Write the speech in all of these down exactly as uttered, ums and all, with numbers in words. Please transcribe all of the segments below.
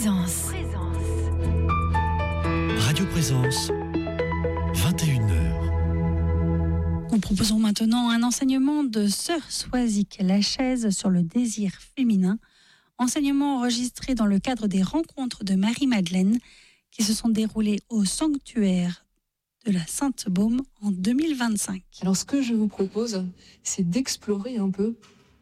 Présence. Radio Présence, vingt et une heures. Nous proposons maintenant un enseignement de Sœur Soisic Lachaise sur le désir féminin, enseignement enregistré dans le cadre des rencontres de Marie-Madeleine qui se sont déroulées au sanctuaire de la Sainte-Baume en deux mille vingt-cinq. Alors ce que je vous propose, c'est d'explorer un peu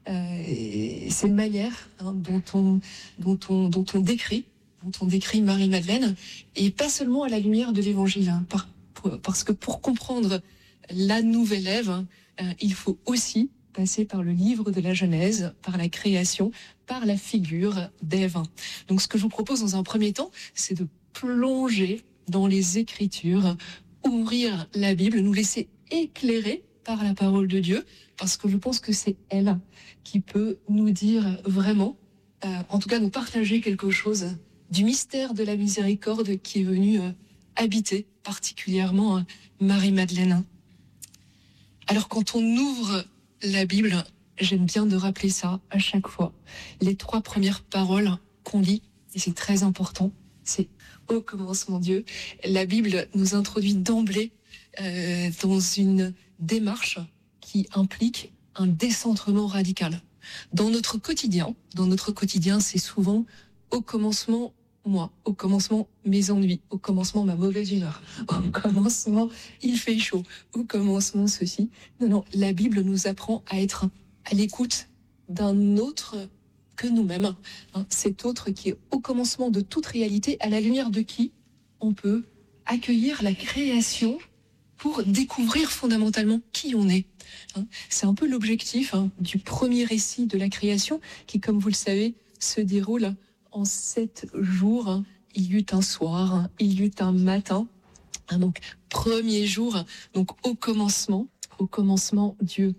euh, ces manières hein, dont, on, dont, on, dont on décrit, dont on décrit Marie-Madeleine, et pas seulement à la lumière de l'Évangile, hein, par, pour, parce que pour comprendre la nouvelle Ève, hein, euh, il faut aussi passer par le livre de la Genèse, par la création, par la figure d'Ève. Donc ce que je vous propose dans un premier temps, c'est de plonger dans les Écritures, ouvrir la Bible, nous laisser éclairer par la parole de Dieu, parce que je pense que c'est elle qui peut nous dire vraiment, euh, en tout cas nous partager quelque chose du mystère de la miséricorde qui est venu euh, habiter particulièrement euh, Marie-Madeleine. Alors quand on ouvre la Bible, j'aime bien de rappeler ça à chaque fois. Les trois premières paroles qu'on lit, et c'est très important, c'est « Au commencement Dieu ». La Bible nous introduit d'emblée euh, dans une démarche qui implique un décentrement radical. Dans notre quotidien, dans notre quotidien, c'est souvent « Au commencement moi, au commencement mes ennuis, au commencement ma mauvaise humeur, au commencement il fait chaud, au commencement ceci ». Non, non, la Bible nous apprend à être à l'écoute d'un autre que nous-mêmes, hein, cet autre qui est au commencement de toute réalité, à la lumière de qui on peut accueillir la création pour découvrir fondamentalement qui on est. Hein. C'est un peu l'objectif hein, du premier récit de la création qui, comme vous le savez, se déroule en sept jours. Hein. Il y eut un soir, hein, il y eut un matin. Hein, donc, premier jour, donc au commencement, au commencement Dieu.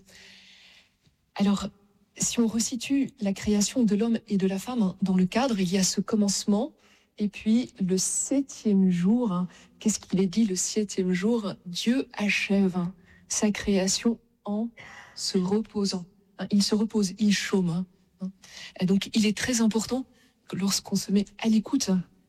Alors, si on resitue la création de l'homme et de la femme hein, dans le cadre, il y a ce commencement, et puis le septième jour, hein, qu'est-ce qu'il est dit le septième jour? Dieu achève hein, sa création en se reposant. Hein, il se repose, il chôme. Hein, et donc, il est très important que lorsqu'on se met à l'écoute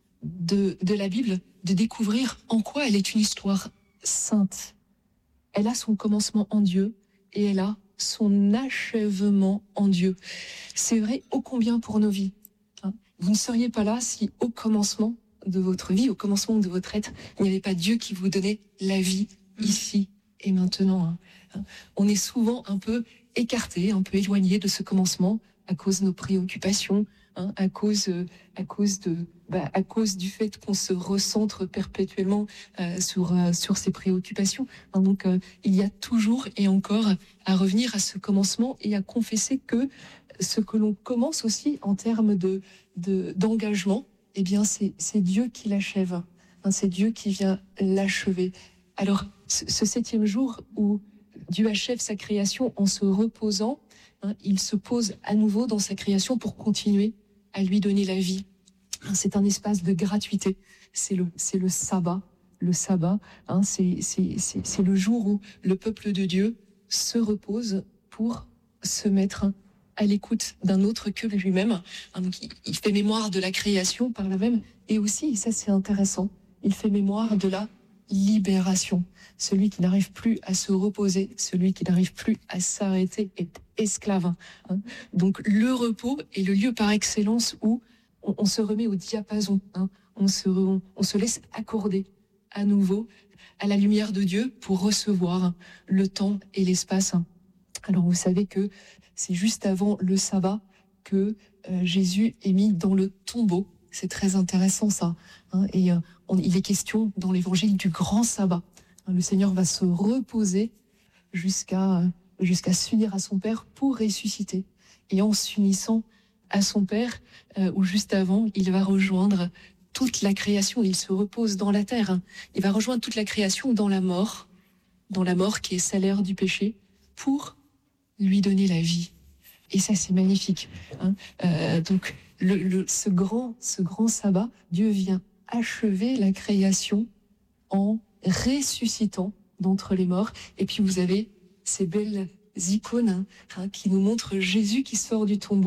de, de la Bible, de découvrir en quoi elle est une histoire sainte. Elle a son commencement en Dieu et elle a son achèvement en Dieu. C'est vrai ô combien pour nos vies. Hein. Vous ne seriez pas là si au commencement de votre vie, au commencement de votre être, il n'y avait pas Dieu qui vous donnait la vie ici et maintenant. Hein. On est souvent un peu écarté, un peu éloigné de ce commencement à cause de nos préoccupations, hein, à cause, euh, à cause de, bah, à cause du fait qu'on se recentre perpétuellement euh, sur euh, sur ces préoccupations. Hein, donc, euh, il y a toujours et encore à revenir à ce commencement et à confesser que ce que l'on commence aussi en termes de, de d'engagement, eh bien, c'est c'est Dieu qui l'achève. Hein, c'est Dieu qui vient l'achever. Alors, ce, ce septième jour où Dieu achève sa création en se reposant, hein, il se pose à nouveau dans sa création pour continuer à lui donner la vie. C'est un espace de gratuité. C'est le, c'est le sabbat. Le sabbat, hein, c'est, c'est, c'est, c'est le jour où le peuple de Dieu se repose pour se mettre à l'écoute d'un autre que lui-même. Hein, donc il, il fait mémoire de la création par là même. Et aussi, et ça c'est intéressant, il fait mémoire de la libération. Celui qui n'arrive plus à se reposer, celui qui n'arrive plus à s'arrêter est esclave. Hein. Donc le repos est le lieu par excellence où on, on se remet au diapason. Hein. On, se, on, on se laisse accorder à nouveau à la lumière de Dieu pour recevoir le temps et l'espace. Alors vous savez que c'est juste avant le sabbat que euh, Jésus est mis dans le tombeau. C'est très intéressant ça. Hein. Et euh, on, il est question dans l'évangile du grand sabbat. Hein, le Seigneur va se reposer jusqu'à, euh, jusqu'à s'unir à son Père pour ressusciter. Et en s'unissant à son Père, euh, ou juste avant, il va rejoindre toute la création. Il se repose dans la terre. Hein. Il va rejoindre toute la création dans la mort, dans la mort qui est salaire du péché, pour lui donner la vie. Et ça, c'est magnifique. Hein. Euh, donc, le, le, ce grand, ce grand sabbat, Dieu vient achever la création en ressuscitant d'entre les morts. Et puis, vous avez ces belles icônes hein, qui nous montrent Jésus qui sort du tombeau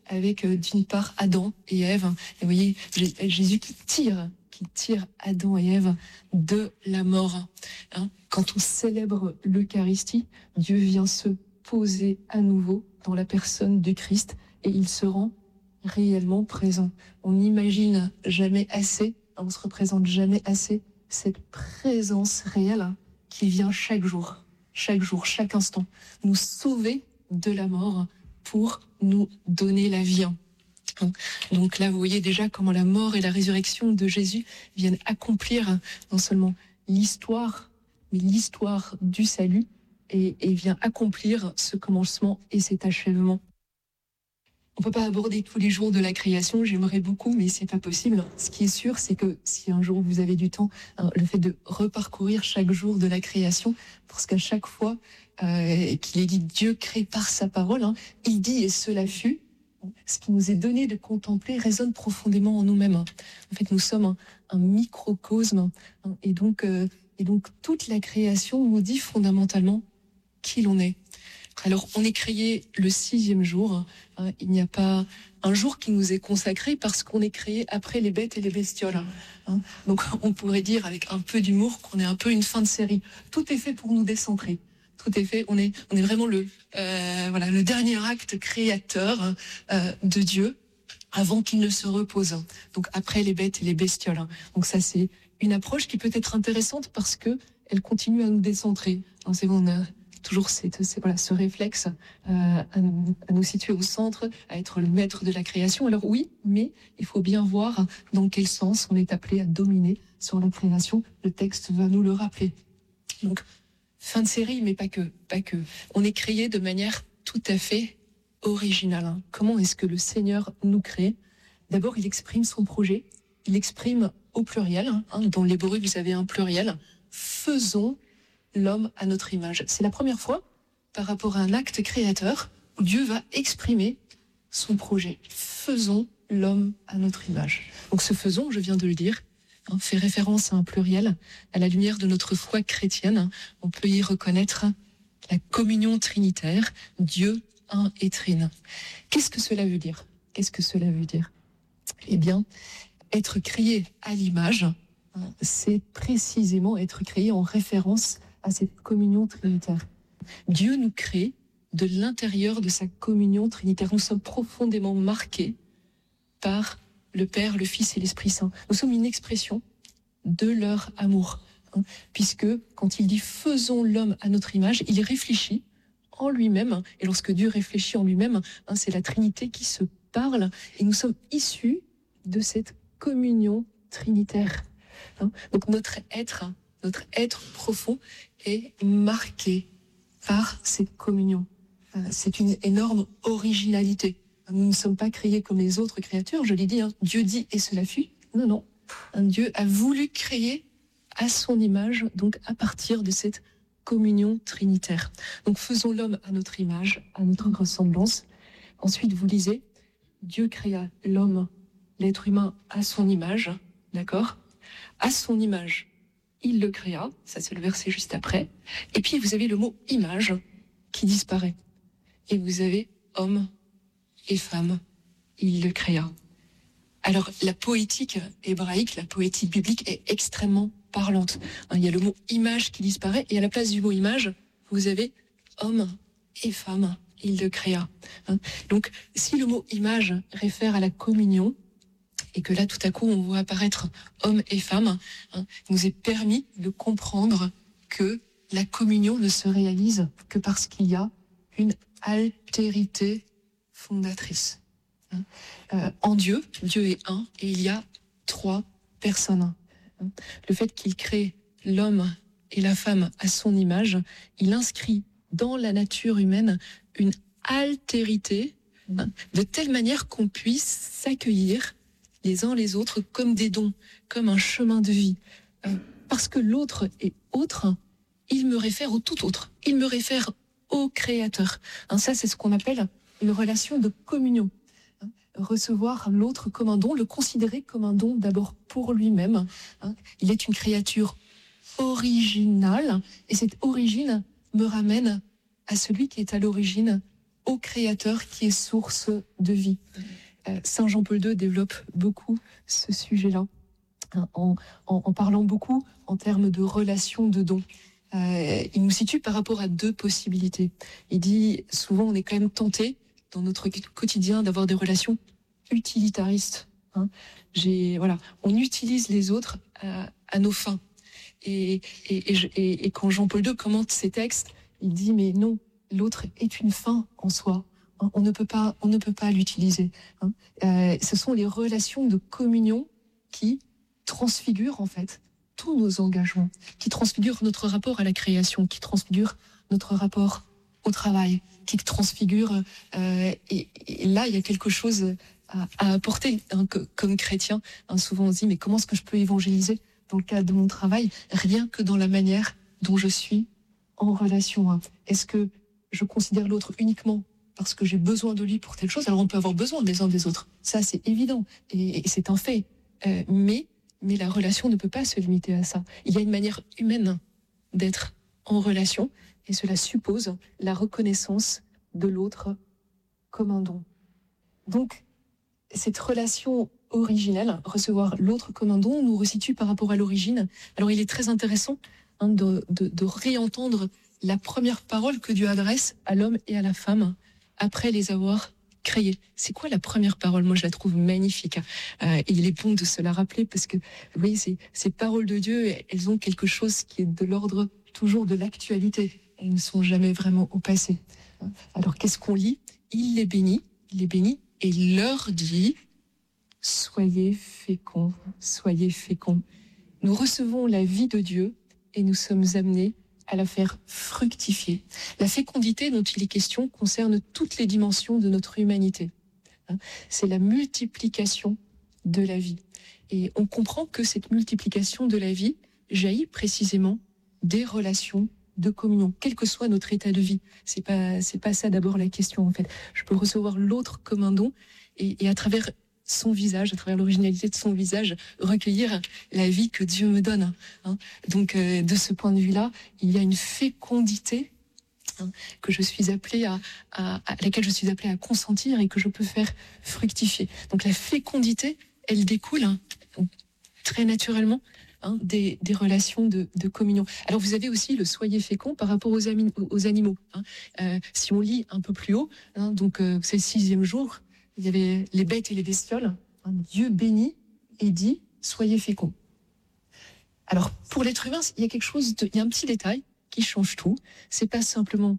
avec euh, d'une part Adam et Ève. Et vous voyez, Jésus qui tire, qui tire Adam et Ève de la mort. Hein. Quand on célèbre l'Eucharistie, Dieu vient se poser à nouveau dans la personne du Christ et il se rend réellement présent. On n'imagine jamais assez, on se représente jamais assez cette présence réelle qui vient chaque jour, chaque jour, chaque instant, nous sauver de la mort pour nous donner la vie. Donc là, vous voyez déjà comment la mort et la résurrection de Jésus viennent accomplir non seulement l'histoire, mais l'histoire du salut et, et vient accomplir ce commencement et cet achèvement. On peut pas aborder tous les jours de la création, j'aimerais beaucoup, mais c'est pas possible. Ce qui est sûr, c'est que si un jour vous avez du temps, hein, le fait de reparcourir chaque jour de la création, parce qu'à chaque fois euh, qu'il est dit Dieu crée par sa parole, hein, il dit et cela fut, ce qui nous est donné de contempler résonne profondément en nous-mêmes. En fait, nous sommes un, un microcosme, hein, et donc euh, et donc toute la création nous dit fondamentalement qui l'on est. Alors, on est créé le sixième jour. Hein, il n'y a pas un jour qui nous est consacré parce qu'on est créé après les bêtes et les bestioles. Hein. Donc, on pourrait dire avec un peu d'humour qu'on est un peu une fin de série. Tout est fait pour nous décentrer. Tout est fait. On est, on est vraiment le, euh, voilà, le dernier acte créateur euh, de Dieu avant qu'il ne se repose. Donc, après les bêtes et les bestioles. Donc, ça, c'est une approche qui peut être intéressante parce que elle continue à nous décentrer. Hein, c'est bon. On a, toujours cette, c'est, voilà, ce réflexe euh, à, nous, à nous situer au centre, à être le maître de la création. Alors oui, mais il faut bien voir dans quel sens on est appelé à dominer sur la création. Le texte va nous le rappeler. Donc, fin de série, mais pas que. Pas que. On est créé de manière tout à fait originale. Hein. Comment est-ce que le Seigneur nous crée ? D'abord, il exprime son projet. Il exprime au pluriel. Hein. Dans l'hébreu, vous avez un pluriel. Faisons l'homme à notre image. C'est la première fois, par rapport à un acte créateur, où Dieu va exprimer son projet. Faisons l'homme à notre image. Donc ce faisons, je viens de le dire, hein, fait référence à un pluriel. À la lumière de notre foi chrétienne, on peut y reconnaître la communion trinitaire, Dieu un et trine. Qu'est-ce que cela veut dire ? Qu'est-ce que cela veut dire ? Eh bien, être créé à l'image, hein, c'est précisément être créé en référence à cette communion trinitaire. Dieu nous crée de l'intérieur de sa communion trinitaire. Nous sommes profondément marqués par le Père, le Fils et l'Esprit Saint. Nous sommes une expression de leur amour. Hein, puisque quand il dit « faisons l'homme à notre image », il réfléchit en lui-même. Et lorsque Dieu réfléchit en lui-même, hein, c'est la Trinité qui se parle. Et nous sommes issus de cette communion trinitaire. Hein, donc notre être... Notre être profond est marqué par cette communion. C'est une énorme originalité. Nous ne sommes pas créés comme les autres créatures. Je l'ai dit, hein, Dieu dit et cela fut. Non, non. Un Dieu a voulu créer à son image, donc à partir de cette communion trinitaire. Donc faisons l'homme à notre image, à notre ressemblance. Ensuite, vous lisez, Dieu créa l'homme, l'être humain à son image, d'accord ? À son image. Il le créa, ça c'est le verset juste après. Et puis vous avez le mot « image » qui disparaît. Et vous avez « homme et femme », il le créa. Alors la poétique hébraïque, la poétique biblique est extrêmement parlante. Il y a le mot « image » qui disparaît et à la place du mot « image », vous avez « homme et femme », il le créa. Donc si le mot « image » réfère à la communion, et que là, tout à coup, on voit apparaître hommes et femmes, hein, il nous est permis de comprendre que la communion ne se réalise que parce qu'il y a une altérité fondatrice. Hein. Euh, en Dieu, Dieu est un, et il y a trois personnes. Hein. Le fait qu'il crée l'homme et la femme à son image, il inscrit dans la nature humaine une altérité, hein, de telle manière qu'on puisse s'accueillir les uns les autres comme des dons, comme un chemin de vie. Euh, parce que l'autre est autre, il me réfère au tout autre. Il me réfère au Créateur. Hein, ça, c'est ce qu'on appelle une relation de communion. Hein, recevoir l'autre comme un don, le considérer comme un don d'abord pour lui-même. Hein, il est une créature originale, et cette origine me ramène à celui qui est à l'origine au Créateur qui est source de vie. Euh, Saint Jean-Paul deux développe beaucoup ce sujet-là, hein, en, en, en parlant beaucoup en termes de relation, de dons. Euh, il nous situe par rapport à deux possibilités. Il dit, souvent on est quand même tenté dans notre quotidien d'avoir des relations utilitaristes. Hein. J'ai, voilà, on utilise les autres à, à nos fins. Et, et, et, et, et quand Jean-Paul deux commente ces textes, il dit mais non, l'autre est une fin en soi. Hein, on ne peut pas, on ne peut pas l'utiliser. Hein. Euh, ce sont les relations de communion qui transfigurent en fait tous nos engagements, qui transfigurent notre rapport à la création, qui transfigurent notre rapport au travail, qui transfigurent. Euh, et, et là, il y a quelque chose à, à apporter hein, que, comme chrétien. Hein, souvent, on se dit mais comment est-ce que je peux évangéliser dans le cadre de mon travail, rien que dans la manière dont je suis en relation. Est-ce que je considère l'autre uniquement parce que j'ai besoin de lui pour telle chose? Alors on peut avoir besoin des uns des autres, ça c'est évident, et, et c'est un fait. Euh, mais, mais la relation ne peut pas se limiter à ça. Il y a une manière humaine d'être en relation, et cela suppose la reconnaissance de l'autre comme un don. Donc, cette relation originelle, recevoir l'autre comme un don, nous resitue par rapport à l'origine. Alors il est très intéressant hein, de, de, de réentendre la première parole que Dieu adresse à l'homme et à la femme après les avoir créés. C'est quoi la première parole? Moi je la trouve magnifique. Euh, et il est bon de se la rappeler parce que vous voyez, ces, ces paroles de Dieu, elles ont quelque chose qui est de l'ordre toujours de l'actualité. Elles ne sont jamais vraiment au passé. Alors qu'est-ce qu'on lit? Il les bénit, il les bénit et il leur dit: soyez féconds, soyez féconds. Nous recevons la vie de Dieu et nous sommes amenés à la faire fructifier. La fécondité dont il est question concerne toutes les dimensions de notre humanité. C'est la multiplication de la vie. Et on comprend que cette multiplication de la vie jaillit précisément des relations de communion, quel que soit notre état de vie. C'est pas, c'est pas ça d'abord la question en fait. Je peux recevoir l'autre comme un don et, et à travers son visage, à travers l'originalité de son visage, recueillir la vie que Dieu me donne. Hein. Donc, euh, de ce point de vue-là, il y a une fécondité hein, que je suis appelée à, à, à laquelle je suis appelée à consentir et que je peux faire fructifier. Donc, la fécondité, elle découle hein, très naturellement hein, des, des relations de, de communion. Alors, vous avez aussi le soyez fécond par rapport aux, ami, aux animaux. Hein. Euh, si on lit un peu plus haut, hein, donc euh, c'est le sixième jour. Il y avait les bêtes et les bestioles. Dieu bénit et dit « soyez féconds ». Alors, pour l'être humain, il y a quelque chose, de, il y a un petit détail qui change tout. C'est pas simplement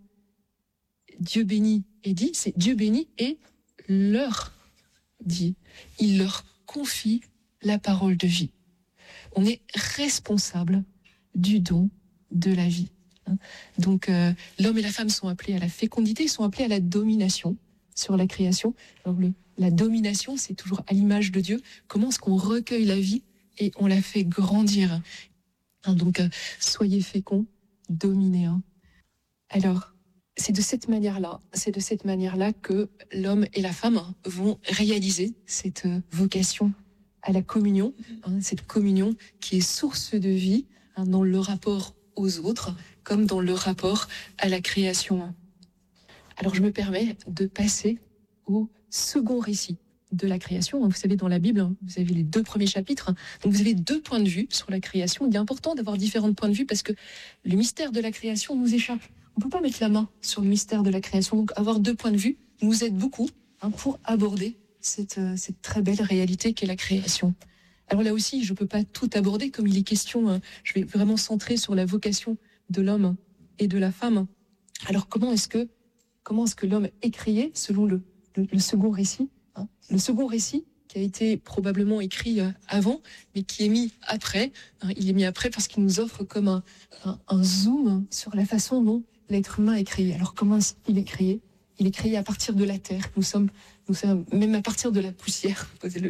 Dieu bénit et dit, c'est Dieu bénit et leur dit. Il leur confie la parole de vie. On est responsable du don de la vie. Donc, euh, l'homme et la femme sont appelés à la fécondité, ils sont appelés à la domination sur la création. Alors le, la domination, c'est toujours à l'image de Dieu. Comment est-ce qu'on recueille la vie et on la fait grandir hein, donc, euh, soyez féconds, dominez. Hein. Alors, c'est de cette manière-là, c'est de cette manière-là que l'homme et la femme vont réaliser cette vocation à la communion, hein, cette communion qui est source de vie hein, dans le rapport aux autres, comme dans le rapport à la création. Alors je me permets de passer au second récit de la création. Vous savez, dans la Bible, vous avez les deux premiers chapitres. Donc vous avez deux points de vue sur la création. Il est important d'avoir différents points de vue parce que le mystère de la création nous échappe. On ne peut pas mettre la main sur le mystère de la création. Donc avoir deux points de vue nous aide beaucoup hein, pour aborder cette, euh, cette très belle réalité qu'est la création. Alors là aussi, je ne peux pas tout aborder comme il est question. Hein, je vais vraiment centrer sur la vocation de l'homme et de la femme. Alors comment est-ce que Comment est-ce que l'homme est créé selon le, le, le second récit hein Le second récit qui a été probablement écrit euh, avant, mais qui est mis après. Hein, il est mis après parce qu'il nous offre comme un, un, un zoom sur la façon dont l'être humain est créé. Alors comment est-ce qu'il est créé? Il est créé à partir de la terre. Nous sommes, nous sommes même à partir de la poussière.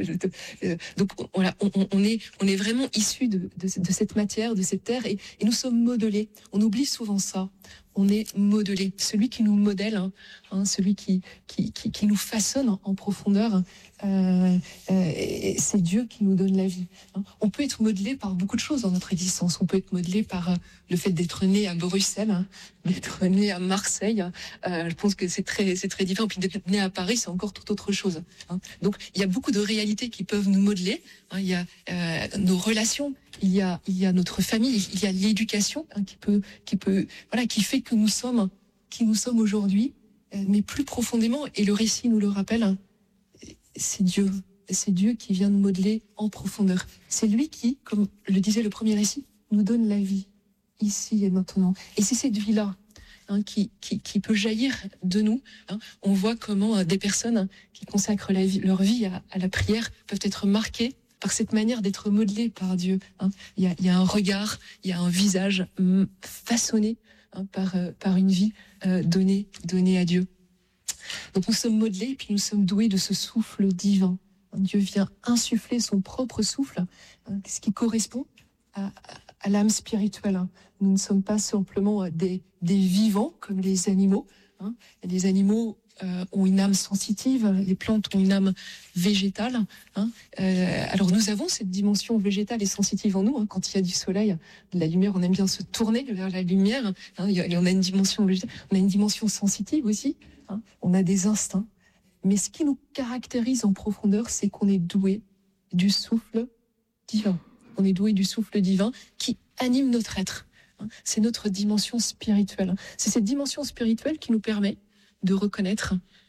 Donc voilà, on, on, est, on est vraiment issus de, de, de cette matière, de cette terre, et, et nous sommes modelés. On oublie souvent ça. On est modelé. Celui qui nous modèle, hein, hein, celui qui, qui, qui, qui nous façonne en, en profondeur, euh, euh, et c'est Dieu qui nous donne la vie. On peut être modelé par beaucoup de choses dans notre existence. On peut être modelé par le fait d'être né à Bruxelles, hein, d'être né à Marseille. Euh, je pense que c'est très, c'est très différent. Puis d'être né à Paris, c'est encore tout autre chose. Hein. Donc, il y a beaucoup de réalités qui peuvent nous modeler. Hein. Il y a euh, nos relations, il y a, il y a notre famille, il y a l'éducation hein, qui peut, qui peut, voilà, qui fait que nous sommes, qui nous sommes aujourd'hui. Euh, mais plus profondément, et le récit nous le rappelle, hein, c'est Dieu. C'est Dieu qui vient nous modeler en profondeur. C'est lui qui, comme le disait le premier récit, nous donne la vie, ici et maintenant. Et c'est cette vie-là hein, qui, qui, qui peut jaillir de nous. Hein. On voit comment euh, des personnes hein, qui consacrent la vie, leur vie à, à la prière peuvent être marquées par cette manière d'être modelées par Dieu. Hein. Il y a, il y a un regard, il y a un visage mm, façonné hein, par, euh, par une vie euh, donnée, donnée à Dieu. Donc nous sommes modelés et puis nous sommes doués de ce souffle divin. Dieu vient insuffler son propre souffle, hein, ce qui correspond à, à, à l'âme spirituelle. Hein. Nous ne sommes pas simplement des, des vivants comme les animaux. Hein. Les animaux euh, ont une âme sensitive, les plantes ont une âme végétale. Hein. Euh, alors nous avons cette dimension végétale et sensitive en nous. Hein. Quand il y a du soleil, de la lumière, on aime bien se tourner vers la lumière. Hein. Il y a, on a une dimension végétale, on a une dimension sensitive aussi. Hein. On a des instincts. Mais ce qui nous caractérise en profondeur, c'est qu'on est doué du souffle divin. On est doué du souffle divin qui anime notre être. C'est notre dimension spirituelle. C'est cette dimension spirituelle qui nous permet de reconnaître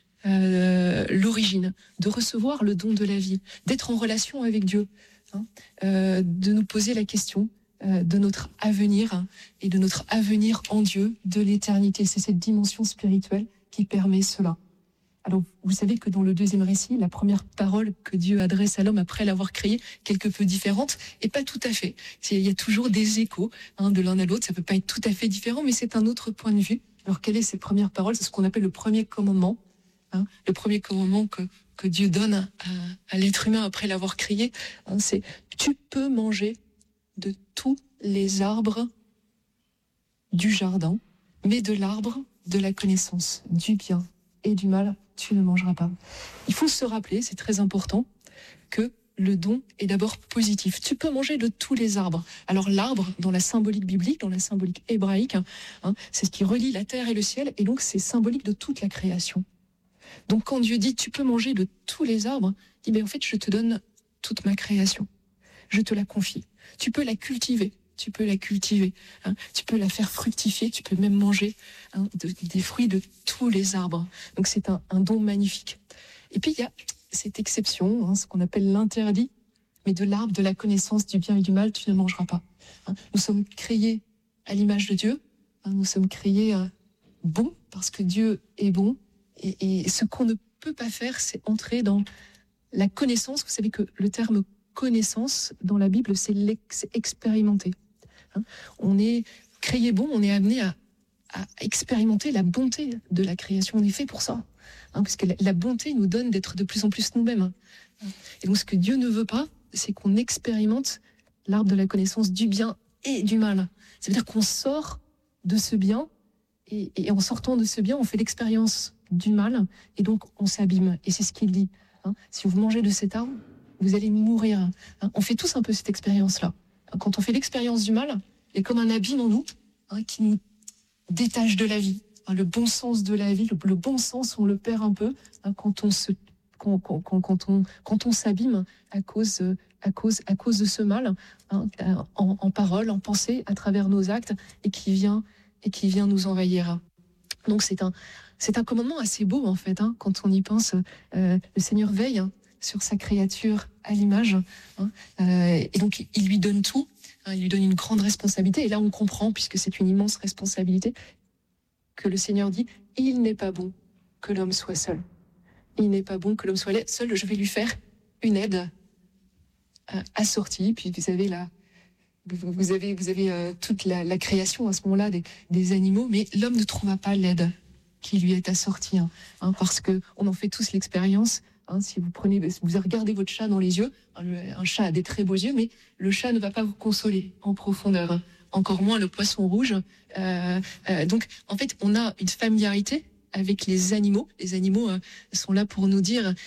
euh, l'origine, de recevoir le don de la vie, d'être en relation avec Dieu, hein, euh, de nous poser la question euh, de notre avenir et de notre avenir en Dieu, de l'éternité. C'est cette dimension spirituelle qui permet cela. Alors, vous savez que dans le deuxième récit, la première parole que Dieu adresse à l'homme après l'avoir créé, quelque peu différente, et pas tout à fait. Il y a toujours des échos hein, de l'un à l'autre, ça peut pas être tout à fait différent, mais c'est un autre point de vue. Alors, quelles sont ces premières paroles? C'est ce qu'on appelle le premier commandement, hein, le premier commandement que, que Dieu donne à, à l'être humain après l'avoir créé. Hein, c'est « Tu peux manger de tous les arbres du jardin, mais de l'arbre de la connaissance, du bien et du mal, tu ne mangeras pas. » Il faut se rappeler, c'est très important, que le don est d'abord positif. Tu peux manger de tous les arbres. Alors l'arbre, dans la symbolique biblique, dans la symbolique hébraïque, hein, c'est ce qui relie la terre et le ciel, et donc c'est symbolique de toute la création. Donc quand Dieu dit « tu peux manger de tous les arbres », il dit ben, « en fait, je te donne toute ma création. Je te la confie. Tu peux la cultiver. » Tu peux la cultiver, hein, tu peux la faire fructifier, tu peux même manger hein, de, des fruits de tous les arbres. Donc c'est un, un don magnifique. Et puis il y a cette exception, hein, ce qu'on appelle l'interdit, mais de l'arbre de la connaissance du bien et du mal, tu ne mangeras pas. Hein. Nous sommes créés à l'image de Dieu, hein, nous sommes créés euh, bons parce que Dieu est bon. Et, et ce qu'on ne peut pas faire, c'est entrer dans la connaissance. Vous savez que le terme connaissance dans la Bible, c'est expérimenter. On est créé bon, on est amené à, à expérimenter la bonté de la création. On est fait pour ça. Hein, parce que la, la bonté nous donne d'être de plus en plus nous-mêmes. Et donc ce que Dieu ne veut pas, c'est qu'on expérimente l'arbre de la connaissance du bien et du mal. Ça veut dire qu'on sort de ce bien, et, et en sortant de ce bien, on fait l'expérience du mal, et donc on s'abîme. Et c'est ce qu'il dit. Hein, si vous mangez de cet arbre, vous allez mourir. Hein, on fait tous un peu cette expérience-là. Quand on fait l'expérience du mal, il y a comme un abîme en nous hein, qui nous détache de la vie. Hein, le bon sens de la vie, le, le bon sens, on le perd un peu hein, quand on se, quand, quand, quand, quand on, quand on s'abîme à cause, à cause, à cause de ce mal, hein, en, en parole, en pensée, à travers nos actes, et qui vient, et qui vient nous envahir. Donc c'est un, c'est un commandement assez beau en fait. Hein, quand on y pense, euh, le Seigneur veille hein, sur sa créature à l'image, hein, euh, et donc il lui donne tout, hein, il lui donne une grande responsabilité, et là on comprend, puisque c'est une immense responsabilité, que le Seigneur dit, il n'est pas bon que l'homme soit seul. Il n'est pas bon que l'homme soit seul, je vais lui faire une aide euh, assortie, puis vous avez la, vous avez, vous avez euh, toute la, la création à ce moment-là des, des animaux, mais l'homme ne trouvera pas l'aide qui lui est assortie, hein, hein, parce que on en fait tous l'expérience. Hein, si vous prenez, vous regardez votre chat dans les yeux, un chat a des très beaux yeux, mais le chat ne va pas vous consoler en profondeur, hein, encore moins le poisson rouge. Euh, euh, donc, en fait, on a une familiarité avec les animaux. Les animaux euh, sont là pour nous dire,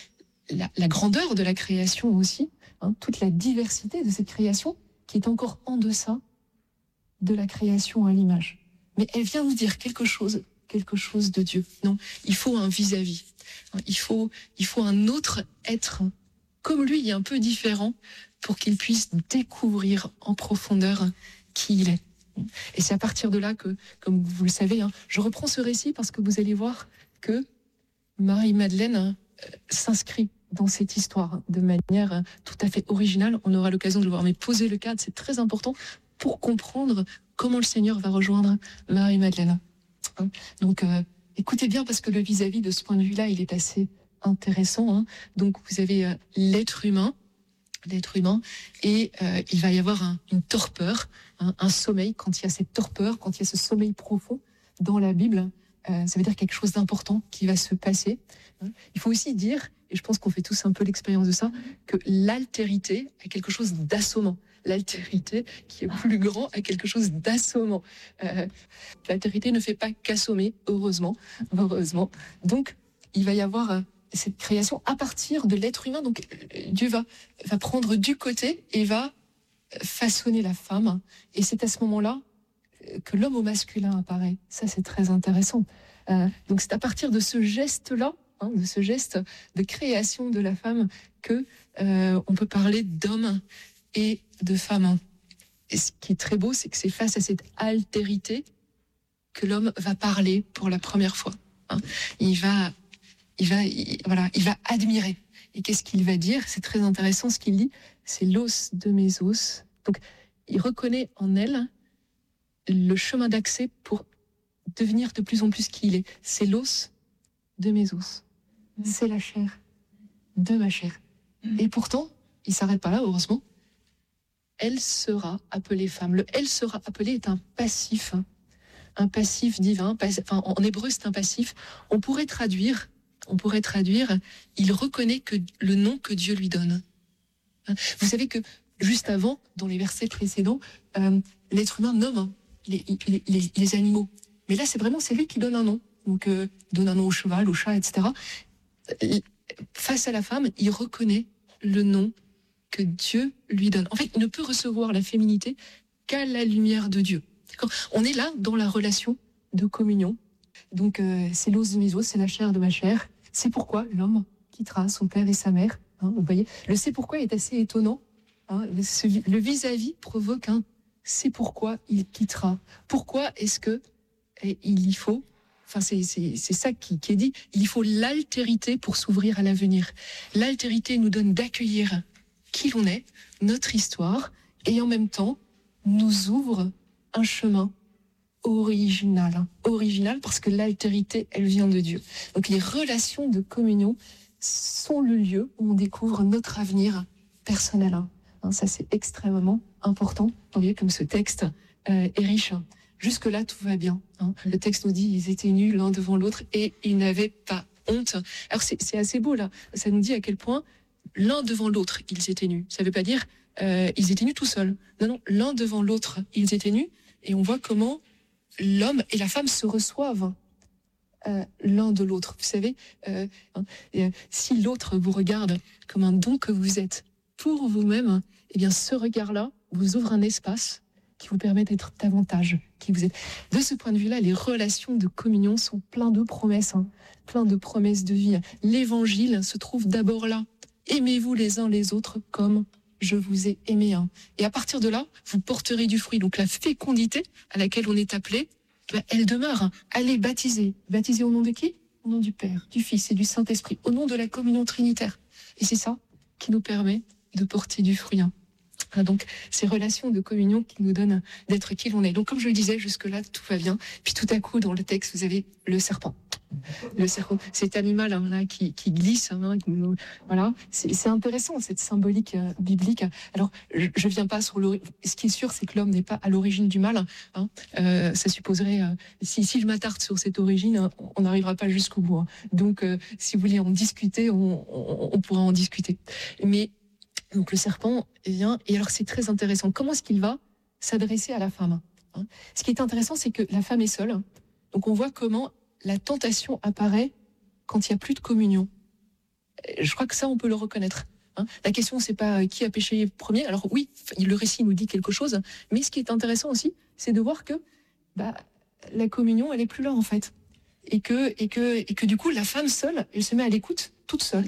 la, la grandeur de la création aussi, hein, toute la diversité de cette création qui est encore en deçà de la création à l'image. Mais elle vient nous dire quelque chose, quelque chose de Dieu. Non, il faut un vis-à-vis. Il faut, il faut un autre être comme lui, un peu différent, pour qu'il puisse découvrir en profondeur qui il est. Et c'est à partir de là que, comme vous le savez, hein, je reprends ce récit parce que vous allez voir que Marie-Madeleine euh, s'inscrit dans cette histoire de manière euh, tout à fait originale. On aura l'occasion de le voir, mais poser le cadre, c'est très important pour comprendre comment le Seigneur va rejoindre Marie-Madeleine. Hein, donc, euh, écoutez bien, parce que le vis-à-vis de ce point de vue-là, il est assez intéressant. Hein. Donc, vous avez euh, l'être humain, l'être humain, et euh, il va y avoir un, une torpeur, hein, un sommeil. Quand il y a cette torpeur, quand il y a ce sommeil profond dans la Bible, euh, ça veut dire quelque chose d'important qui va se passer. Hein. Il faut aussi dire, et je pense qu'on fait tous un peu l'expérience de ça, que l'altérité a quelque chose d'assommant. L'altérité, qui est plus grand, a quelque chose d'assommant. Euh, l'altérité ne fait pas qu'assommer, heureusement, heureusement. Donc, il va y avoir euh, cette création à partir de l'être humain. Donc, Dieu va, va prendre du côté et va façonner la femme. Et c'est à ce moment-là que l'homme au masculin apparaît. Ça, c'est très intéressant. Euh, donc, c'est à partir de ce geste-là, hein, de ce geste de création de la femme, que euh, on peut parler d'homme et de femme. Et ce qui est très beau, c'est que c'est face à cette altérité que l'homme va parler pour la première fois. Hein. Il va, il va, il, voilà, il va admirer. Et qu'est-ce qu'il va dire ? C'est très intéressant ce qu'il dit. C'est l'os de mes os. Donc, il reconnaît en elle le chemin d'accès pour devenir de plus en plus qui il est. C'est l'os de mes os. C'est la chair de ma chair. Et pourtant, il s'arrête pas là, heureusement. Elle sera appelée femme. Le « elle sera appelée » est un passif, hein, un passif divin. Pass, enfin, en hébreu, c'est un passif. On pourrait traduire, on pourrait traduire, il reconnaît que le nom que Dieu lui donne. Hein, vous savez que juste avant, dans les versets précédents, euh, l'être humain nomme les, les, les, les animaux. Mais là, c'est vraiment c'est lui qui donne un nom. Donc, euh, donne un nom au cheval, au chat, et cetera. Face à la femme, il reconnaît le nom que Dieu lui donne. En fait, il ne peut recevoir la féminité qu'à la lumière de Dieu. D'accord ? On est là dans la relation de communion. Donc, euh, c'est l'os de mes os, c'est la chair de ma chair. C'est pourquoi l'homme quittera son père et sa mère. Hein, vous voyez, le c'est pourquoi est assez étonnant. Hein, le, le vis-à-vis provoque un c'est pourquoi il quittera. Pourquoi est-ce que et il y faut Enfin, c'est, c'est, c'est ça qui, qui est dit. Il faut l'altérité pour s'ouvrir à l'avenir. L'altérité nous donne d'accueillir qui l'on est, notre histoire, et en même temps, nous ouvre un chemin original. Original parce que l'altérité, elle vient de Dieu. Donc les relations de communion sont le lieu où on découvre notre avenir personnel. Hein, ça, c'est extrêmement important. Vous voyez comme ce texte euh, est riche. Jusque-là, tout va bien. Hein. Le texte nous dit ils étaient nus l'un devant l'autre et ils n'avaient pas honte. Alors c'est, c'est assez beau là. Ça nous dit à quel point l'un devant l'autre, ils étaient nus. Ça ne veut pas dire euh, ils étaient nus tout seuls. Non, non, l'un devant l'autre, ils étaient nus. Et on voit comment l'homme et la femme se reçoivent euh, l'un de l'autre. Vous savez, euh, hein, et, euh, si l'autre vous regarde comme un don que vous êtes pour vous-même, eh bien ce regard-là vous ouvre un espace qui vous permet d'être davantage qui vous êtes. De ce point de vue-là, les relations de communion sont pleines de promesses, hein, plein de promesses de vie. L'évangile se trouve d'abord là. Aimez-vous les uns les autres comme je vous ai aimé. Hein. Et à partir de là, vous porterez du fruit. Donc la fécondité à laquelle on est appelé, ben, elle demeure. Hein. Allez baptiser. Baptiser au nom de qui ? Au nom du Père, du Fils et du Saint-Esprit. Au nom de la communion trinitaire. Et c'est ça qui nous permet de porter du fruit. Hein. Donc, ces relations de communion qui nous donnent d'être qui l'on est. Donc, comme je le disais, jusque-là, tout va bien. Puis tout à coup, dans le texte, vous avez le serpent. Le serpent, cet animal hein, là, qui, qui glisse. Hein, qui, voilà, c'est, c'est intéressant, cette symbolique euh, biblique. Alors, je, je viens pas sur l'origine. Ce qui est sûr, c'est que l'homme n'est pas à l'origine du mal. Hein. Euh, ça supposerait, euh, si, si je m'attarde sur cette origine, hein, on n'arrivera pas jusqu'au bout. Hein. Donc, euh, si vous voulez en discuter, on, on, on pourra en discuter. Mais donc le serpent vient, et alors c'est très intéressant. Comment est-ce qu'il va s'adresser à la femme hein ? Ce qui est intéressant, c'est que la femme est seule. Donc on voit comment la tentation apparaît quand il n'y a plus de communion. Je crois que ça, on peut le reconnaître. Hein. La question, c'est pas qui a péché premier. Alors oui, le récit nous dit quelque chose, mais ce qui est intéressant aussi, c'est de voir que bah, la communion, elle est plus là en fait, et que et que et que du coup, la femme seule, elle se met à l'écoute, toute seule,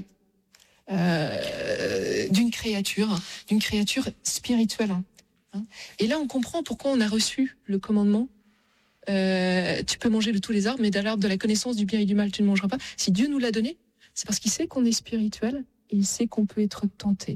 euh, d'une créature, d'une créature spirituelle. Hein. Et là, on comprend pourquoi on a reçu le commandement. Euh, tu peux manger de tous les arbres, mais de l'arbre de la connaissance du bien et du mal, tu ne mangeras pas. Si Dieu nous l'a donné, c'est parce qu'il sait qu'on est spirituel et il sait qu'on peut être tenté.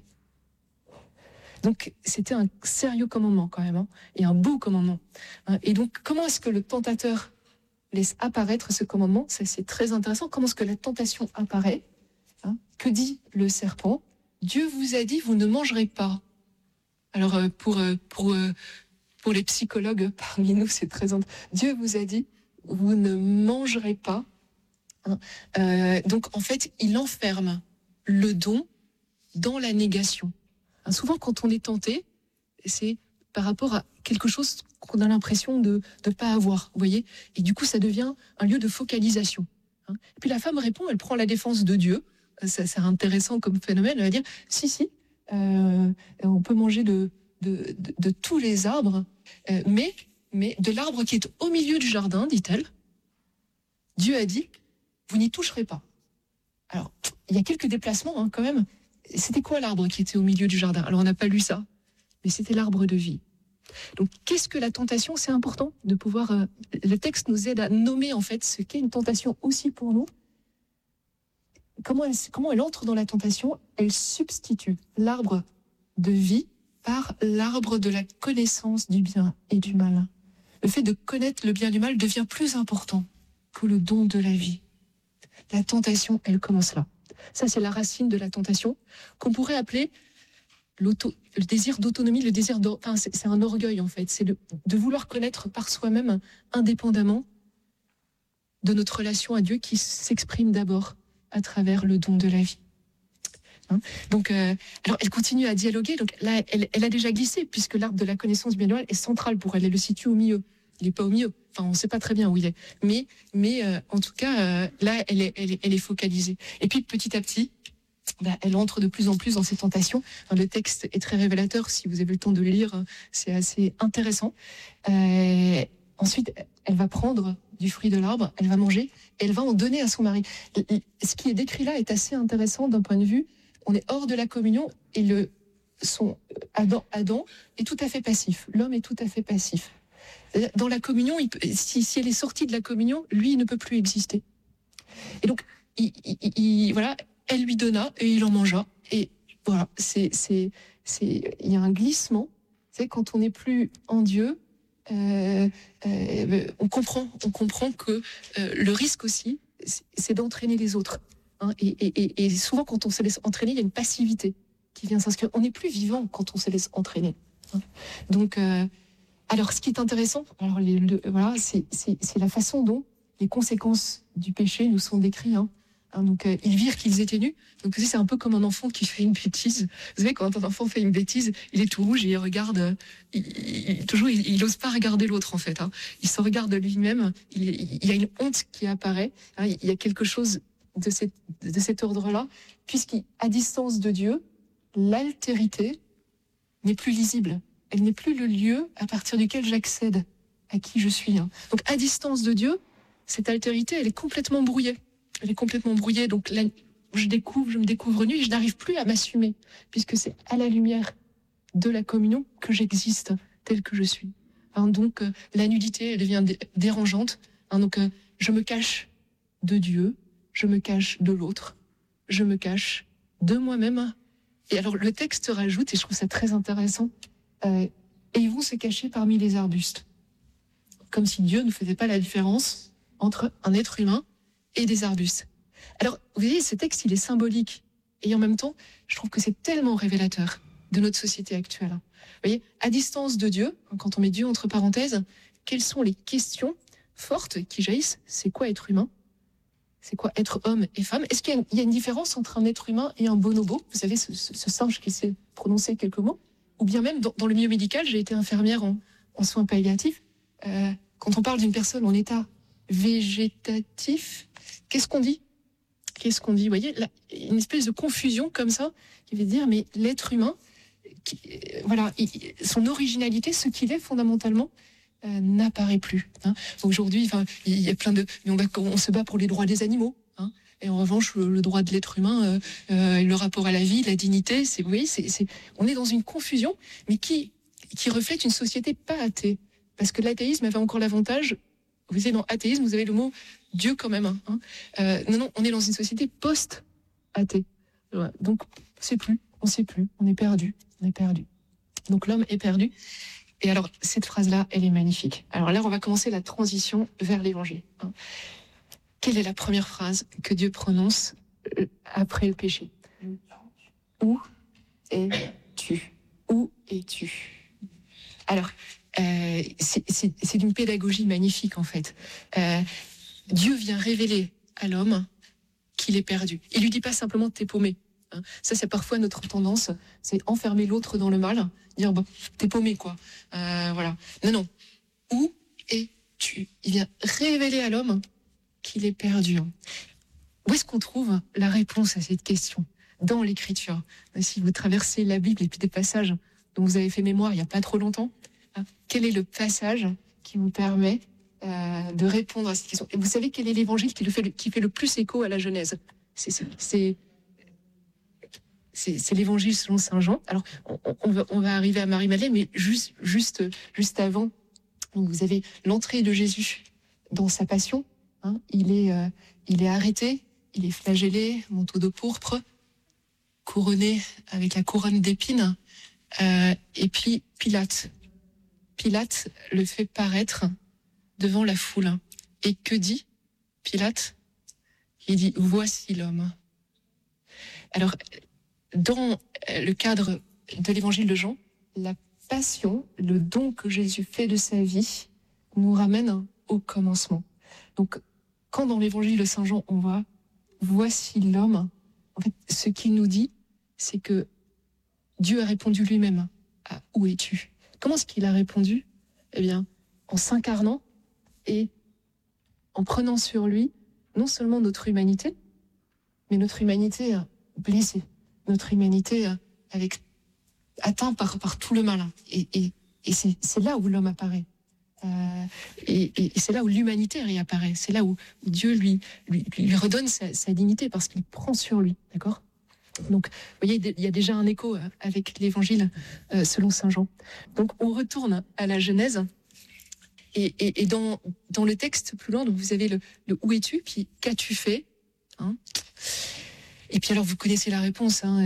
Donc, c'était un sérieux commandement quand même, hein, et un beau commandement. Hein. Et donc, comment est-ce que le tentateur laisse apparaître ce commandement ? Ça, c'est très intéressant. Comment est-ce que la tentation apparaît ? Hein. Que dit le serpent ? Dieu vous a dit, vous ne mangerez pas. Alors, euh, pour... Euh, pour euh, Pour les psychologues parmi nous, c'est très intéressant. Dieu vous a dit, vous ne mangerez pas. Hein. Euh, donc, en fait, il enferme le don dans la négation. Hein, souvent, quand on est tenté, c'est par rapport à quelque chose qu'on a l'impression de ne pas avoir, vous voyez. Et du coup, ça devient un lieu de focalisation. Hein. Et puis, la femme répond, elle prend la défense de Dieu. Ça, c'est intéressant comme phénomène. Elle va dire, si, si, euh, on peut manger de... De, de, de tous les arbres, euh, mais, mais de l'arbre qui est au milieu du jardin, dit-elle, Dieu a dit, vous n'y toucherez pas. Alors, il y a quelques déplacements hein, quand même. C'était quoi l'arbre qui était au milieu du jardin ? Alors, on n'a pas lu ça, mais c'était l'arbre de vie. Donc, qu'est-ce que la tentation ? C'est important de pouvoir... Euh, le texte nous aide à nommer en fait ce qu'est une tentation aussi pour nous. Comment elle, comment elle entre dans la tentation ? Elle substitue l'arbre de vie par l'arbre de la connaissance du bien et du mal. Le fait de connaître le bien et du mal devient plus important que le don de la vie. La tentation, elle commence là. Ça, c'est la racine de la tentation, qu'on pourrait appeler l'auto, le désir d'autonomie, le désir de, enfin, c'est, c'est un orgueil en fait. C'est de, de vouloir connaître par soi-même, indépendamment de notre relation à Dieu qui s'exprime d'abord à travers le don de la vie. Hein. Donc, euh, alors elle continue à dialoguer. Donc là, elle, elle a déjà glissé puisque l'arbre de la connaissance du bien et du mal est central pour elle. Elle le situe au milieu. Il n'est pas au milieu. Enfin, on ne sait pas très bien où il est. Mais, mais euh, en tout cas, euh, là, elle est, elle est, elle est focalisée. Et puis petit à petit, bah, elle entre de plus en plus dans ses tentations. Enfin, le texte est très révélateur. Si vous avez le temps de le lire, c'est assez intéressant. Euh, ensuite, elle va prendre du fruit de l'arbre, elle va manger, et elle va en donner à son mari. Ce qui est décrit là est assez intéressant d'un point de vue. On est hors de la communion et le, son, Adam, Adam est tout à fait passif. L'homme est tout à fait passif. Dans la communion, il peut, si, si elle est sortie de la communion, lui, il ne peut plus exister. Et donc, il, il, il, voilà, elle lui donna et il en mangea. Et voilà, c'est, c'est, c'est, il y a un glissement. C'est quand on n'est plus en Dieu, euh, euh, on comprend, on comprend que euh, le risque aussi, c'est, c'est d'entraîner les autres. Hein, et, et, et souvent, quand on se laisse entraîner, il y a une passivité qui vient s'inscrire. On n'est plus vivant quand on se laisse entraîner. Hein. Donc, euh, alors, ce qui est intéressant, alors les, le, voilà, c'est, c'est, c'est la façon dont les conséquences du péché nous sont décrites. Hein. Hein, donc, euh, ils virent qu'ils étaient nus. Donc, c'est un peu comme un enfant qui fait une bêtise. Vous savez, quand un enfant fait une bêtise, il est tout rouge et il regarde. Il, il, toujours, il n'ose pas regarder l'autre, en fait. Hein. Il se regarde lui-même. Il, il y a une honte qui apparaît. Hein. Il y a quelque chose de, cette, de cet ordre-là, puisqu'à distance de Dieu, l'altérité n'est plus lisible. Elle n'est plus le lieu à partir duquel j'accède à qui je suis. Hein. Donc, à distance de Dieu, cette altérité, elle est complètement brouillée. Elle est complètement brouillée. Donc, là, je découvre, je me découvre nue et je n'arrive plus à m'assumer, puisque c'est à la lumière de la communion que j'existe tel que je suis. Hein, donc, euh, la nudité, elle devient dé- dérangeante. Hein, donc, euh, je me cache de Dieu. Je me cache de l'autre, je me cache de moi-même. Et alors le texte rajoute, et je trouve ça très intéressant, euh, et ils vont se cacher parmi les arbustes. Comme si Dieu ne faisait pas la différence entre un être humain et des arbustes. Alors, vous voyez, ce texte, il est symbolique. Et en même temps, je trouve que c'est tellement révélateur de notre société actuelle. Vous voyez, à distance de Dieu, quand on met Dieu entre parenthèses, quelles sont les questions fortes qui jaillissent ? C'est quoi être humain ? C'est quoi être homme et femme ? Est-ce qu'il y a, une, il y a une différence entre un être humain et un bonobo ? Vous savez, ce, ce, ce singe qui sait prononcer quelques mots ? Ou bien même, dans, dans le milieu médical, j'ai été infirmière en, en soins palliatifs. Euh, quand on parle d'une personne en état végétatif, qu'est-ce qu'on dit ? qu'est-ce qu'on dit ? Vous voyez, là, une espèce de confusion comme ça, qui veut dire, mais l'être humain, qui, euh, voilà, il, son originalité, ce qu'il est fondamentalement, euh, n'apparaît plus. Hein. Aujourd'hui, enfin, il y a plein de, on, va, on se bat pour les droits des animaux. Hein. Et en revanche, le, le droit de l'être humain, euh, euh, le rapport à la vie, la dignité, c'est, vous voyez, c'est, c'est, on est dans une confusion, mais qui, qui reflète une société pas athée. Parce que l'athéisme avait encore l'avantage, vous savez, dans athéisme, vous avez le mot Dieu quand même. Hein. Euh, non, non, on est dans une société post-athée. Ouais. Donc, on ne sait plus, on ne sait plus, on est perdu, on est perdu. Donc, l'homme est perdu. Et alors, cette phrase-là, elle est magnifique. Alors là, on va commencer la transition vers l'évangile. Hein. Quelle est la première phrase que Dieu prononce après le péché ? Où es-tu ? Où es-tu ? Alors, euh, c'est, c'est, c'est d'une pédagogie magnifique, en fait. Euh, Dieu vient révéler à l'homme qu'il est perdu. Il lui dit pas simplement « t'es paumé ». Hein. Ça, c'est parfois notre tendance, c'est enfermer l'autre dans le mal, dire bah, « t'es paumé, quoi euh, ». Voilà. Non, non. Où es-tu ? Il vient révéler à l'homme qu'il est perdu. Où est-ce qu'on trouve la réponse à cette question ? Dans l'Écriture. Si vous traversez la Bible et puis des passages dont vous avez fait mémoire il n'y a pas trop longtemps, hein, quel est le passage qui vous permet euh, de répondre à cette question ? Et vous savez quel est l'évangile qui, le fait, qui fait le plus écho à la Genèse ? C'est, c'est, c'est, c'est, c'est l'évangile selon saint Jean. Alors, on, on, va, on va arriver à Marie-Madeleine, mais juste, juste, juste avant, donc vous avez l'entrée de Jésus dans sa passion. Hein, il, est, euh, il est arrêté, il est flagellé, manteau de pourpre, couronné avec la couronne d'épines. Euh, et puis Pilate. Pilate le fait paraître devant la foule. Et que dit Pilate ? Il dit « Voici l'homme ». Alors, dans le cadre de l'évangile de Jean, la passion, le don que Jésus fait de sa vie, nous ramène au commencement. Donc, quand dans l'évangile de saint Jean, on voit « Voici l'homme », en fait, ce qu'il nous dit, c'est que Dieu a répondu lui-même à « Où es-tu » ? Comment est-ce qu'il a répondu ? Eh bien, en s'incarnant et en prenant sur lui non seulement notre humanité, mais notre humanité blessée, notre humanité avec, atteinte par, par tout le mal. Et, et, et c'est, c'est là où l'homme apparaît. Euh, et, et, et c'est là où l'humanité réapparaît. C'est là où, où Dieu lui, lui, lui redonne sa, sa dignité parce qu'il prend sur lui. D'accord ? Donc, vous voyez, il y a déjà un écho avec l'évangile euh, selon saint Jean. Donc, on retourne à la Genèse. Et, et, et dans, dans le texte plus loin, donc vous avez le, le « Où es-tu » puis « Qu'as-tu fait » hein. Et puis alors, vous connaissez la réponse. Hein,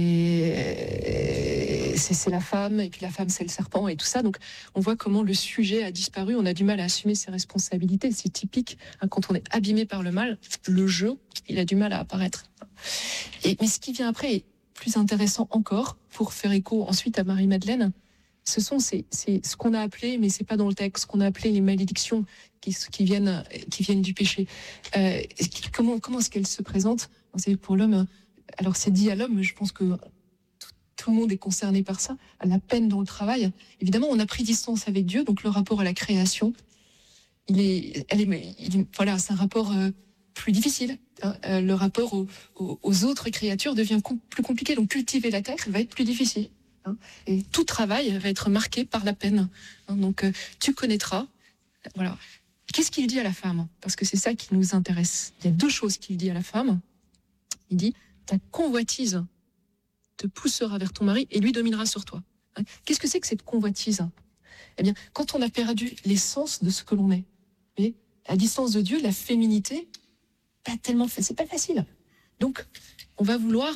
et, et c'est, c'est la femme, et puis la femme, c'est le serpent, et tout ça. Donc, on voit comment le sujet a disparu. On a du mal à assumer ses responsabilités. C'est typique. Hein, quand on est abîmé par le mal, le jeu, il a du mal à apparaître. Et, mais ce qui vient après est plus intéressant encore, pour faire écho ensuite à Marie-Madeleine. Ce sont ces, ces, ce qu'on a appelé, mais c'est pas dans le texte, ce qu'on a appelé les malédictions qui, qui, viennent, qui viennent du péché. Euh, comment, comment est-ce qu'elles se présentent ? Vous savez, pour l'homme, alors c'est dit à l'homme, mais je pense que tout, tout le monde est concerné par ça, la peine dans le travail. Évidemment, on a pris distance avec Dieu, donc le rapport à la création, il est, elle est, il est, voilà, c'est un rapport euh, plus difficile. Hein. Euh, le rapport aux, aux, aux autres créatures devient com- plus compliqué, donc cultiver la terre va être plus difficile. Hein, et tout travail va être marqué par la peine. Hein, donc, euh, tu connaîtras. Voilà. Qu'est-ce qu'il dit à la femme ? Parce que c'est ça qui nous intéresse. Il y a deux choses qu'il dit à la femme. Il dit, ta convoitise te poussera vers ton mari et lui dominera sur toi. Hein, qu'est-ce que c'est que cette convoitise ? Eh bien, quand on a perdu l'essence de ce que l'on est, et à distance de Dieu, la féminité, pas tellement, c'est pas facile. Donc, on va vouloir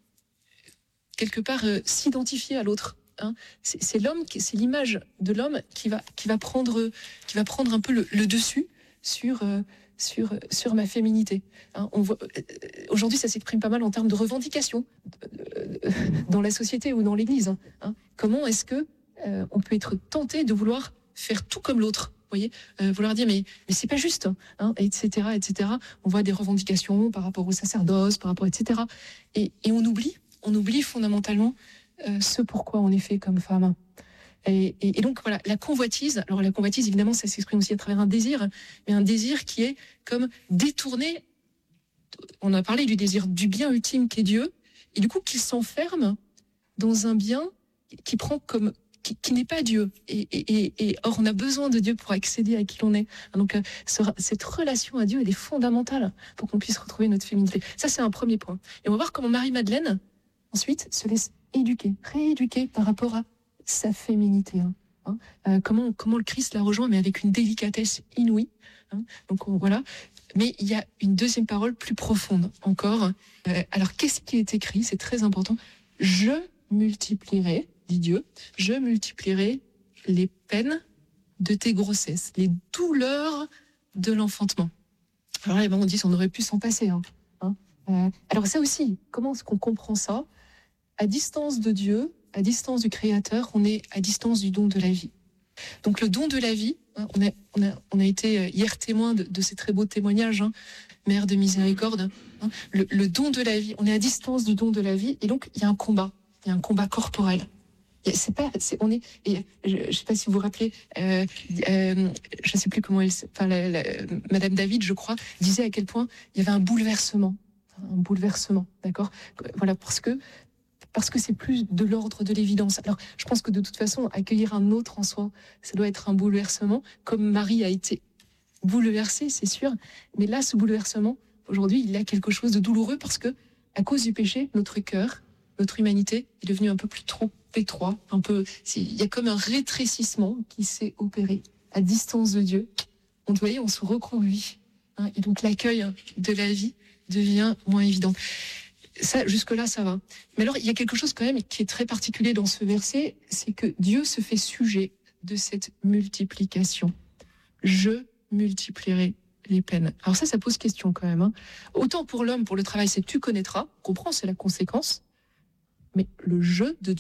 quelque part euh, s'identifier à l'autre. Hein. C'est, c'est l'homme, qui, c'est l'image de l'homme qui va, qui va prendre, qui va prendre un peu le, le dessus sur, euh, sur, sur ma féminité. Hein. On voit, euh, aujourd'hui, ça s'exprime pas mal en termes de revendications euh, euh, dans la société ou dans l'Église. Hein. Comment est-ce que euh, on peut être tenté de vouloir faire tout comme l'autre? Vous voyez, euh, vouloir dire mais mais c'est pas juste, hein, et cetera, et cetera. On voit des revendications par rapport au sacerdoce, par rapport, et cetera. Et, et on oublie. On oublie fondamentalement euh, ce pourquoi on est fait comme femme. Et, et, et donc voilà, la convoitise, alors la convoitise évidemment ça s'exprime aussi à travers un désir, mais un désir qui est comme détourné on a parlé du désir du bien ultime qu'est Dieu, et du coup qu'il s'enferme dans un bien qui prend comme qui, qui n'est pas Dieu. Et, et, et, et or, on a besoin de Dieu pour accéder à qui l'on est. Donc, euh, ce, cette relation à Dieu, elle est fondamentale pour qu'on puisse retrouver notre féminité. Ça, c'est un premier point. Et on va voir comment Marie-Madeleine, ensuite, se laisse éduquer, rééduquer par rapport à sa féminité. Hein. Hein euh, comment, comment le Christ la rejoint, mais avec une délicatesse inouïe. Hein. Donc, on, voilà. Mais il y a une deuxième parole plus profonde encore. Euh, alors, qu'est-ce qui est écrit ? C'est très important. Je multiplierai, dit Dieu, je multiplierai les peines de tes grossesses, les douleurs de l'enfantement. Alors là, on dit on aurait pu s'en passer. Hein. Hein euh, alors ça aussi, comment est-ce qu'on comprend ça ? À distance de Dieu, à distance du Créateur, on est à distance du don de la vie. Donc le don de la vie, hein, on, a, on, a, on a été hier témoin de, de ces très beaux témoignages, hein, Mère de miséricorde, hein, le, le don de la vie, on est à distance du don de la vie, et donc il y a un combat. Il y a un combat corporel. C'est pas, c'est, on est, et je ne sais pas si vous vous rappelez, euh, euh, je ne sais plus comment elle, enfin, la, la, Madame David, je crois, disait à quel point il y avait un bouleversement, un bouleversement, d'accord ? Voilà, parce que parce que c'est plus de l'ordre de l'évidence. Alors, je pense que de toute façon, accueillir un autre en soi, ça doit être un bouleversement, comme Marie a été bouleversée, c'est sûr. Mais là, ce bouleversement, aujourd'hui, il a quelque chose de douloureux parce que, à cause du péché, notre cœur, notre humanité est devenue un peu plus trop étroit, un peu. Il y a comme un rétrécissement qui s'est opéré à distance de Dieu. On voyez, on se recroqueville, hein, et donc l'accueil de la vie devient moins évident. Ça, jusque-là, ça va. Mais alors, il y a quelque chose quand même qui est très particulier dans ce verset, c'est que Dieu se fait sujet de cette multiplication. Je multiplierai les peines. Alors ça, ça pose question quand même. Hein. Autant pour l'homme, pour le travail, c'est tu connaîtras, comprends, c'est la conséquence. Mais le jeu de